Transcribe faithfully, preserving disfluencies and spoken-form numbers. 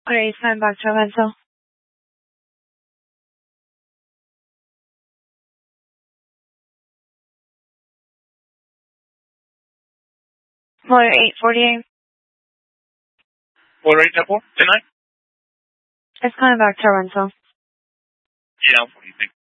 Alright, fine back to rental. Motor eight forty-eight. Motor eight ten four, ten nine? It's coming back to rental. Yeah, what do you think?